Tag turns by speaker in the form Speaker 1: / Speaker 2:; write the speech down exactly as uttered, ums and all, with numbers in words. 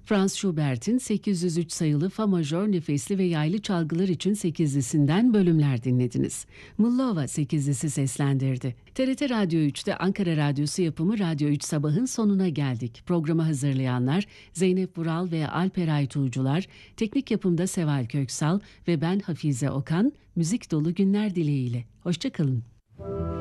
Speaker 1: Franz Schubert'in sekiz yüz üç sayılı fa majör nefesli ve yaylı çalgılar için sekizlisinden bölümler dinlediniz. Mullova sekizlisi seslendirdi. T R T Radyo üç'te Ankara Radyosu yapımı Radyo üç Sabah'ın sonuna geldik. Programı hazırlayanlar Zeynep Vural ve Alper Aytuğcular, teknik yapımda Seval Köksal ve ben Hafize Okan, müzik dolu günler dileğiyle. Hoşça kalın.